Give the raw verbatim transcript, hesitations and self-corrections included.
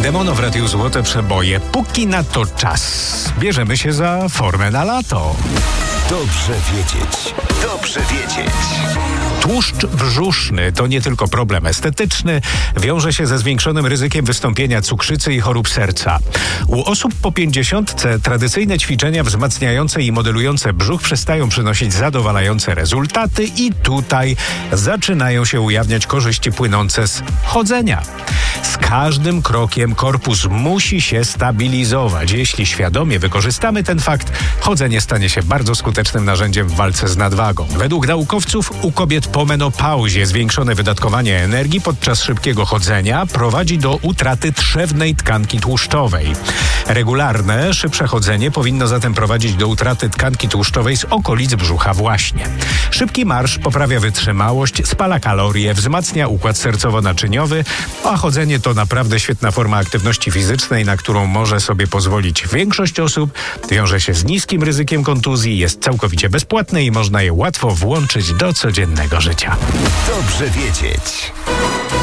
Demono w Radiu Złote Przeboje. Póki na to czas. Bierzemy się za formę na lato. Dobrze wiedzieć. Dobrze wiedzieć. Tłuszcz brzuszny to nie tylko problem estetyczny, wiąże się ze zwiększonym ryzykiem wystąpienia cukrzycy i chorób serca. U osób po pięćdziesiątce tradycyjne ćwiczenia wzmacniające i modelujące brzuch przestają przynosić zadowalające rezultaty i tutaj zaczynają się ujawniać korzyści płynące z chodzenia. Z każdym krokiem korpus musi się stabilizować. Jeśli świadomie wykorzystamy ten fakt, chodzenie stanie się bardzo skutecznym narzędziem w walce z nadwagą. Według naukowców u kobiet po menopauzie zwiększone wydatkowanie energii podczas szybkiego chodzenia prowadzi do utraty trzewnej tkanki tłuszczowej. Regularne, szybsze chodzenie powinno zatem prowadzić do utraty tkanki tłuszczowej z okolic brzucha właśnie. Szybki marsz poprawia wytrzymałość, spala kalorie, wzmacnia układ sercowo-naczyniowy, a chodzenie to naprawdę świetna forma aktywności fizycznej, na którą może sobie pozwolić większość osób, wiąże się z niskim ryzykiem kontuzji, jest całkowicie bezpłatne i można je łatwo włączyć do codziennego życia. Dobrze wiedzieć.